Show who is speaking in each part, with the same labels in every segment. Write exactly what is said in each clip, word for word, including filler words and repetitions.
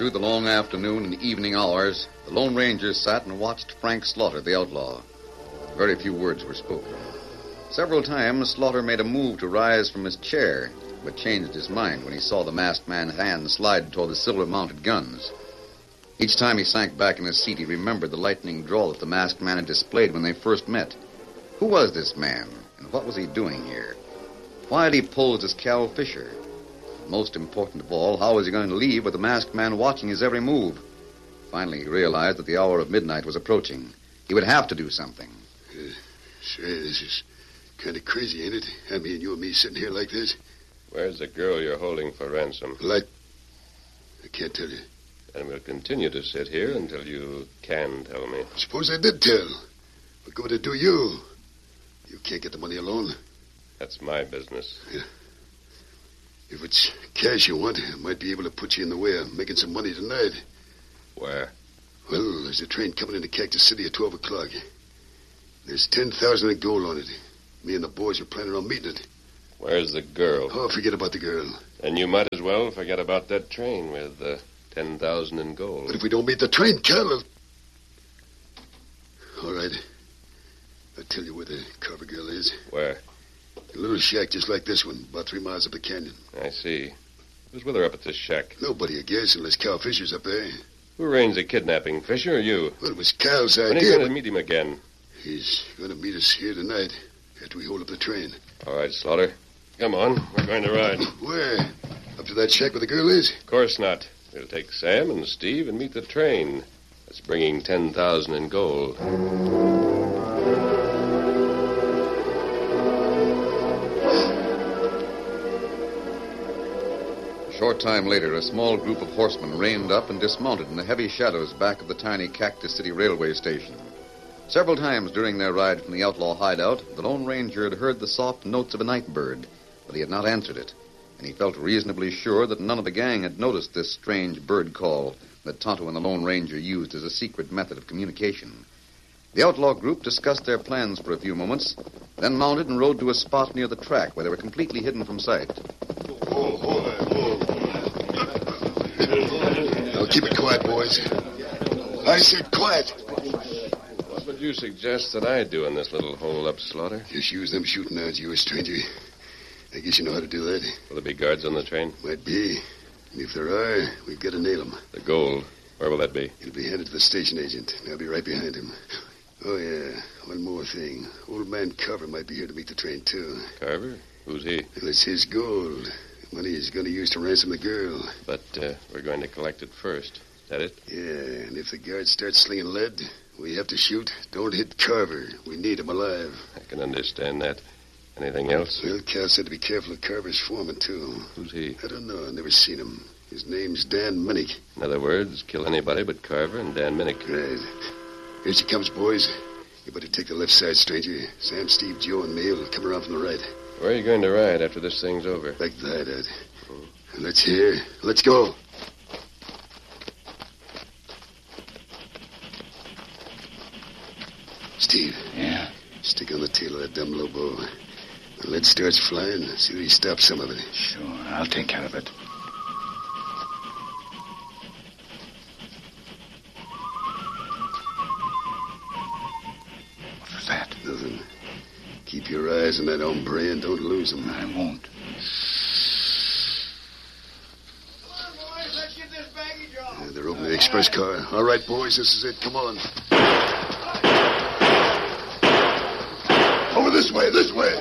Speaker 1: Through the long afternoon and evening hours, the Lone Ranger sat and watched Frank Slaughter, the outlaw. Very few words were spoken. Several times, Slaughter made a move to rise from his chair, but changed his mind when he saw the masked man's hand slide toward the silver-mounted guns. Each time he sank back in his seat, he remembered the lightning draw that the masked man had displayed when they first met. Who was this man, and what was he doing here? Why had he posed as Cal Fisher? Most important of all, how was he going to leave with the masked man watching his every move? Finally, he realized that the hour of midnight was approaching. He would have to do something.
Speaker 2: Uh, sure, this is kind of crazy, ain't it? I mean, you and me sitting here like this.
Speaker 3: Where's the girl you're holding for ransom?
Speaker 2: Like, I can't tell you.
Speaker 3: And we'll continue to sit here until you can tell me.
Speaker 2: Suppose I did tell. What good would it do you? You can't get the money alone.
Speaker 3: That's my business.
Speaker 2: Yeah. If it's cash you want, I might be able to put you in the way of making some money tonight.
Speaker 3: Where?
Speaker 2: Well, there's a train coming into Cactus City at twelve o'clock. There's ten thousand in gold on it. Me and the boys are planning on meeting it.
Speaker 3: Where's the girl?
Speaker 2: Oh, forget about the girl.
Speaker 3: And you might as well forget about that train with uh, ten thousand in gold.
Speaker 2: But if we don't meet the train, Cal... All right. I'll tell you where the Carver girl is.
Speaker 3: Where?
Speaker 2: A little shack just like this one, about three miles up the canyon.
Speaker 3: I see. Who's with her up at this shack?
Speaker 2: Nobody, I guess, unless Cal Fisher's up there.
Speaker 3: Who arranged the kidnapping, Fisher or you?
Speaker 2: Well, it was Cal's idea.
Speaker 3: When are you going to meet him again?
Speaker 2: He's going to meet us here tonight, after we hold up the train.
Speaker 3: All right, Slaughter. Come on. We're going to ride.
Speaker 2: Where? Up to that shack where the girl is?
Speaker 3: Of course not. We'll take Sam and Steve and meet the train. That's bringing ten thousand in gold.
Speaker 1: A short time later, a small group of horsemen reined up and dismounted in the heavy shadows back of the tiny Cactus City railway station. Several times during their ride from the outlaw hideout, the Lone Ranger had heard the soft notes of a night bird, but he had not answered it, and he felt reasonably sure that none of the gang had noticed this strange bird call that Tonto and the Lone Ranger used as a secret method of communication. The outlaw group discussed their plans for a few moments, then mounted and rode to a spot near the track where they were completely hidden from sight.
Speaker 2: Whoa, whoa, whoa. Now keep it quiet, boys. I said quiet.
Speaker 3: What would you suggest that I do in this little hole-up, Slaughter?
Speaker 2: Just use them shooting irons, you a stranger. I guess you know how to do that.
Speaker 3: Will there be guards on the train?
Speaker 2: Might be. And if there are, we've got to nail them.
Speaker 3: The gold, where will that be?
Speaker 2: It'll be handed to the station agent, and I'll be right behind him. Oh, yeah, one more thing. Old man Carver might be here to meet the train, too.
Speaker 3: Carver? Who's he?
Speaker 2: Well, it's his gold. Money he's going to use to ransom the girl.
Speaker 3: But uh, we're going to collect it first. Is that it?
Speaker 2: Yeah, and if the guards start slinging lead, we have to shoot. Don't hit Carver. We need him alive.
Speaker 3: I can understand that. Anything else?
Speaker 2: Well, Cal said to be careful of Carver's foreman, too.
Speaker 3: Who's he?
Speaker 2: I don't know. I've never seen him. His name's Dan Minnick.
Speaker 3: In other words, kill anybody but Carver and Dan Minnick.
Speaker 2: Right. Here she comes, boys. You better take the left side, stranger. Sam, Steve, Joe, and me will come around from the right.
Speaker 3: Where are you going to ride after this thing's over?
Speaker 2: Back to the hideout. Oh. Let's hear. Let's go. Steve.
Speaker 4: Yeah?
Speaker 2: Stick on the tail of that dumb Lobo. When lead starts flying, see that he stops some of it.
Speaker 4: Sure, I'll take care of it. What was that?
Speaker 2: Nothing. Keep your eyes on that hombre and don't lose them.
Speaker 4: I won't.
Speaker 2: Uh, they're opening the express car. All right, boys, this is it. Come on. Over this way, this way.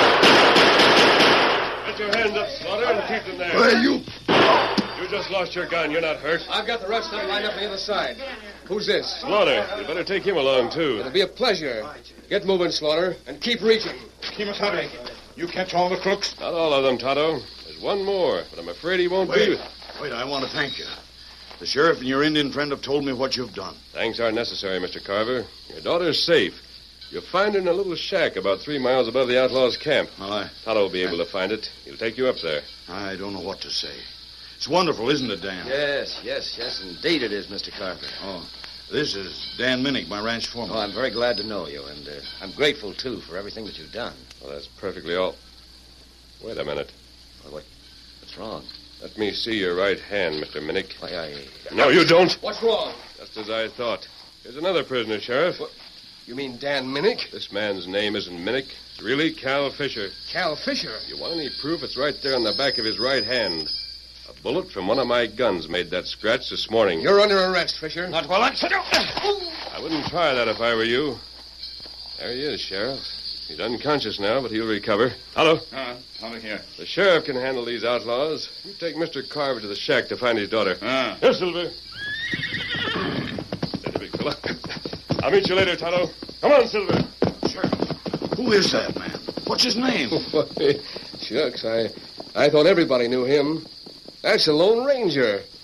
Speaker 3: Put your hands up, Slaughter, and keep them there.
Speaker 2: Where you?
Speaker 3: You just lost your gun. You're not hurt.
Speaker 5: I've got the rest of them lined up on the other side. Who's this?
Speaker 3: Slaughter, you better take him along, too.
Speaker 5: It'll be a pleasure. Get moving, Slaughter, and keep reaching.
Speaker 4: Kimasabi, you catch all the crooks?
Speaker 3: Not all of them, Tonto. There's one more, but I'm afraid he won't
Speaker 6: Wait,
Speaker 3: be with...
Speaker 6: wait, I want to thank you. The sheriff and your Indian friend have told me what you've done.
Speaker 3: Thanks aren't necessary, Mister Carver. Your daughter's safe. You'll find her in a little shack about three miles above the outlaws' camp.
Speaker 6: Well, I...
Speaker 3: Tonto will be able to find it. He'll take you up there.
Speaker 6: I don't know what to say. It's wonderful, isn't it, Dan?
Speaker 7: Yes, yes, yes, indeed it is, Mister Carver.
Speaker 6: Oh, this is Dan Minnick, my ranch foreman.
Speaker 7: Oh, I'm very glad to know you, and uh, I'm grateful, too, for everything that you've done.
Speaker 3: Well, that's perfectly all... Wait a minute.
Speaker 7: Well, what, what's wrong?
Speaker 3: Let me see your right hand, Mister Minnick.
Speaker 7: Why, I...
Speaker 3: No, you don't.
Speaker 5: What's wrong?
Speaker 3: Just as I thought. Here's another prisoner, Sheriff.
Speaker 5: What? You mean Dan Minnick?
Speaker 3: This man's name isn't Minnick. It's really Cal Fisher.
Speaker 5: Cal Fisher?
Speaker 3: If you want any proof, it's right there on the back of his right hand. A bullet from one of my guns made that scratch this morning.
Speaker 5: You're under arrest, Fisher.
Speaker 4: Not while I'm sitting.
Speaker 3: I wouldn't try that if I were you. There he is, Sheriff. He's unconscious now, but he'll recover. Hello.
Speaker 4: Uh, over here.
Speaker 3: The sheriff can handle these outlaws. You take Mister Carver to the shack to find his daughter.
Speaker 4: Ah.
Speaker 3: Yes, Silver. Steady, big fella. I'll meet you later, Tonto. Come on, Silver.
Speaker 6: Sheriff, who is that man? What's his name?
Speaker 5: Shucks, I, I thought everybody knew him. That's the Lone Ranger.